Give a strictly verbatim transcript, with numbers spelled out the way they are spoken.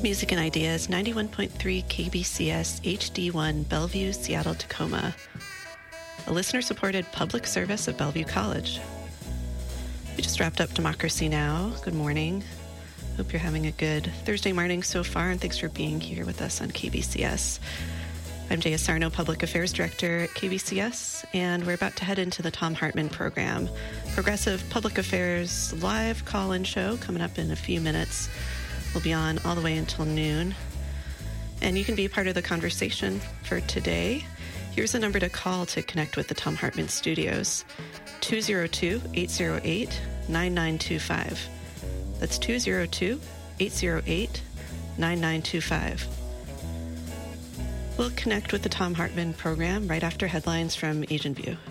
Music and Ideas, ninety-one point three K B C S H D one, Bellevue, Seattle, Tacoma. A listener-supported public service of Bellevue College. We just wrapped up Democracy Now! Good morning. Hope you're having a good Thursday morning so far, and thanks for being here with us on K B C S. I'm Jaya Sarno, Public Affairs Director at K B C S, and we're about to head into the Thom Hartmann program. Progressive Public Affairs live call-in show coming up in a few minutes. We'll be on all the way until noon. And you can be part of the conversation for today. Here's a number to call to connect with the Thom Hartmann Studios, two oh two, eight oh eight, nine nine two five. That's two oh two, eight oh eight, nine nine two five. We'll connect with the Thom Hartmann program right after headlines from Asian View.